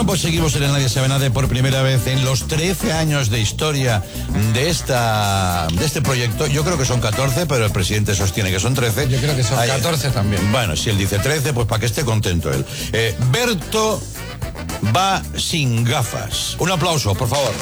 Bueno, pues seguimos en el Nadie Sabe Nada por primera vez en los 13 años de historia de este proyecto. Yo creo que son 14, pero el presidente sostiene que son 13. Yo creo que son 14 también. Bueno, si él dice 13, pues para que esté contento él. Berto va sin gafas. Un aplauso, por favor.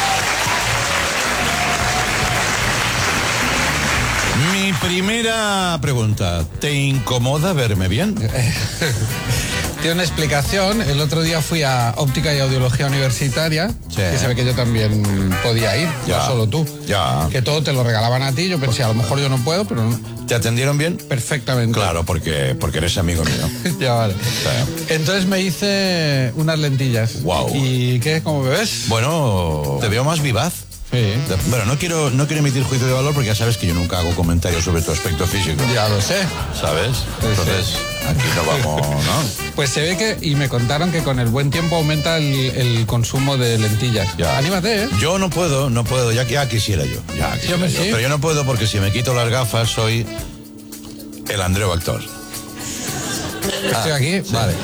Mi primera pregunta, ¿te incomoda verme bien? Tiene una explicación. El otro día fui a Óptica y Audiología Universitaria, que se ve que yo también podía ir, no solo tú. Ya. Que todo te lo regalaban a ti. Yo pensé, a lo mejor yo no puedo, pero no. ¿Te atendieron bien? Perfectamente. Claro, porque eres amigo mío. Ya vale. Entonces me hice unas lentillas. Wow. ¿Y qué? ¿Cómo me ves? Bueno, te veo más vivaz. Sí. Bueno, no quiero emitir juicio de valor porque ya sabes que yo nunca hago comentarios sobre tu aspecto físico. Ya lo sé. ¿Sabes? Entonces, aquí no vamos, ¿no? Pues se ve que, y me contaron que con el buen tiempo aumenta el consumo de lentillas. Ya. Anímate, ¿eh? Yo no puedo, ya quisiera yo. Ya quisiera yo. Sí. Pero yo no puedo porque si me quito las gafas soy el Andreu actor. Estoy aquí, sí. Vale.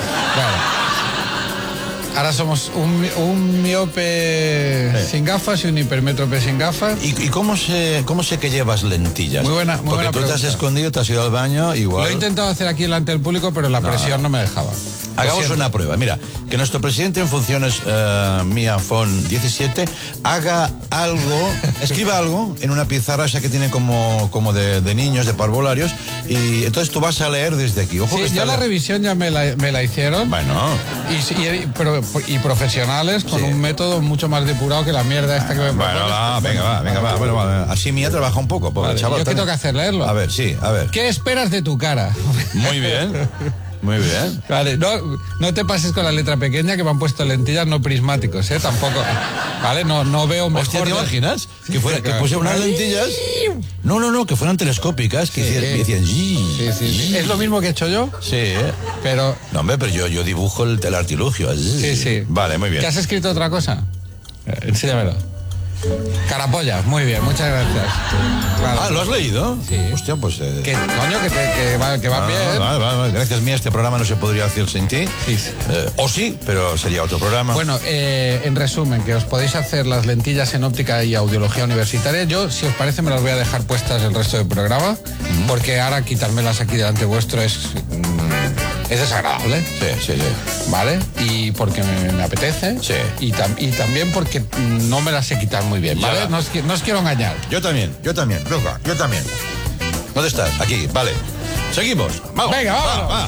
Ahora somos un miope sin gafas y un hipermétrope sin gafas. ¿Y cómo sé que llevas lentillas? Muy buena Porque tú pregunta. te has escondido, te has ido al baño, igual. Lo he intentado hacer aquí delante del público, pero la presión no me dejaba. Hagamos una prueba. Mira, que nuestro presidente en funciones, Miafón 17, haga algo, escriba algo en una pizarra esa que tiene como de niños, de parvularios, y entonces tú vas a leer desde aquí. Ojo, Sí, que ya la revisión ya me la hicieron. Bueno. Y profesionales con un método mucho más depurado que la mierda esta que me propones. Venga, va. Bueno, así Mía trabaja un poco, pobre chaval. ¿Yo qué tengo que hacer? ¿Leerlo? A ver, sí, a ver. ¿Qué esperas de tu cara? Muy bien. Muy bien. Vale, no te pases con la letra pequeña que me han puesto lentillas no prismáticos, tampoco. Vale, no veo mejor. Hostia, ¿te imaginas? Que pusieran unas lentillas. No, que fueran telescópicas, que decían. Sí. ¿Es lo mismo que he hecho yo? Sí, Pero. No, hombre, pero yo dibujo el artilugio. Sí. Vale, muy bien. ¿Que has escrito otra cosa? Enséñamelo. Carapollas, muy bien, muchas gracias. Claro. ¿Lo has leído? Sí. Hostia, pues... Que coño, que va bien. Vale. Gracias, Mía, este programa no se podría hacer sin ti. Sí. O sí, pero sería otro programa. Bueno, en resumen, que os podéis hacer las lentillas en óptica y audiología universitaria. Yo, si os parece, me las voy a dejar puestas el resto del programa, porque ahora quitármelas aquí delante vuestro es desagradable. Sí. ¿Vale? Y porque me apetece. Sí. Y también porque no me las sé quitar muy bien, ¿vale? Ya. No os quiero engañar. Yo también. Loca, yo también. ¿Dónde estás? Aquí, vale. Seguimos. Vamos. Venga, vámonos.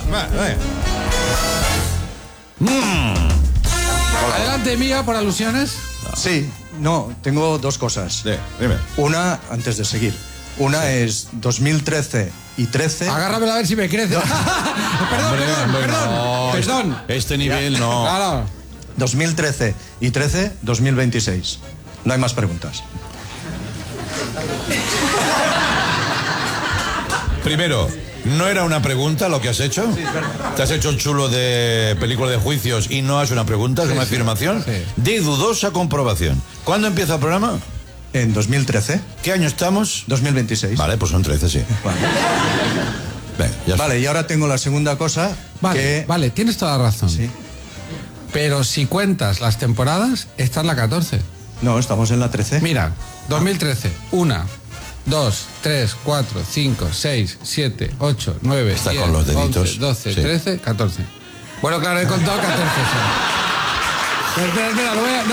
Adelante, Mía, por alusiones. Sí, no, tengo dos cosas. Sí, dime. Una, antes de seguir. Una es 2013 y 13. Agárramela a ver si me crece. Perdón. Este nivel no. Claro. 2013 y 13, 2026. No hay más preguntas. Primero, ¿no era una pregunta lo que has hecho? Sí, es verdad. ¿Te has hecho el chulo de película de juicios y no es una pregunta, es una afirmación? Sí. De dudosa comprobación. ¿Cuándo empieza el programa? En 2013, ¿Qué año estamos? 2026. Vale, pues son 13, sí. Vale. Venga, ya está. Vale, y ahora tengo la segunda cosa. Vale, tienes toda la razón. Sí. Pero si cuentas las temporadas, esta es la 14. No, estamos en la 13. Mira, 2013, 1, 2, 3, 4, 5, 6, 7, 8, 9, Está 10, con los deditos. 11, 12, Sí. 13, 14. Bueno, claro, he contado 14. Sí. Espera, lo voy a... No.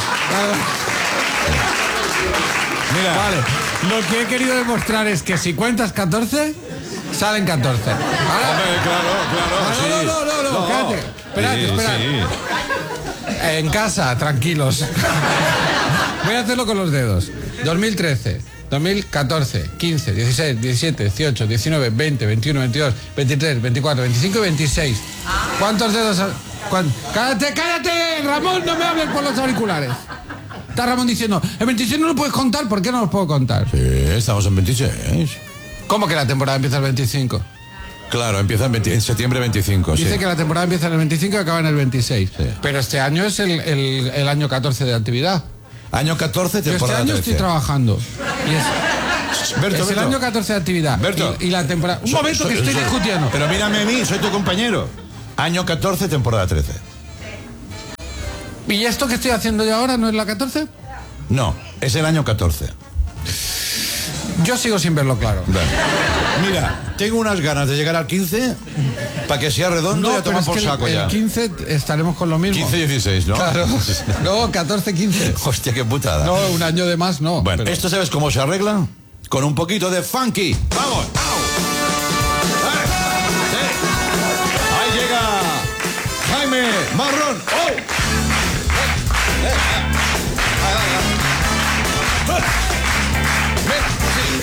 Mira, Vale, lo que he querido demostrar es que si cuentas 14, salen 14. ¿Vale? Hombre, claro, sí. No, cállate. Espera. Sí. En casa, tranquilos. Voy a hacerlo con los dedos. 2013, 2014, 15, 16, 17, 18, 19, 20, 21, 22, 23, 24, 25 y 26. ¿Cuántos dedos? ¡Cállate! Ramón, no me hables por los auriculares. Está Ramón diciendo, el 26 no lo puedes contar, ¿por qué no los puedo contar? Sí, estamos en 26. ¿Cómo que la temporada empieza el 25? Claro, empieza en septiembre 25, Dice sí. que la temporada empieza en el 25 y acaba en el 26. Sí. Pero este año es el año 14 de actividad. Año 14, Yo este temporada año 13. estoy trabajando. Y es Berto, el año 14 de actividad. Berto. Y la temporada... Un momento que estoy discutiendo. Pero mírame a mí, soy tu compañero. Año 14, temporada 13. ¿Y esto que estoy haciendo yo ahora no es la 14? No, es el año 14. Yo sigo sin verlo claro. Vale. Mira, tengo unas ganas de llegar al 15 para que sea redondo y a tomar por saco ya. El 15 estaremos con lo mismo. 15-16, ¿no? Claro. No, 14-15. Hostia, qué putada. No, un año de más no. Bueno, pero... ¿esto sabes cómo se arregla? Con un poquito de funky. ¡Vamos! ¡Au! Sí. Ahí llega Jaime Marrón. ¡Oh!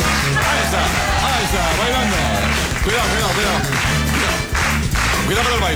Ahí está, bailando. Cuidado. Cuidado con el baile.